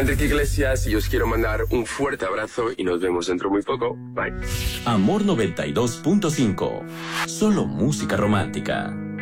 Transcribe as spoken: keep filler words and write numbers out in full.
Enrique Iglesias y os quiero mandar un fuerte abrazo y nos vemos dentro muy poco. Bye. Amor noventa y dos punto cinco. Solo música romántica.